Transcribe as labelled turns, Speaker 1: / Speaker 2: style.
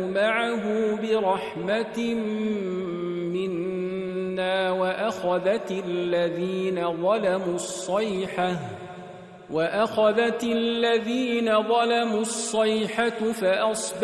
Speaker 1: معه برحمة منا وأخذت الذين ظلموا الصيحة فأصبحوا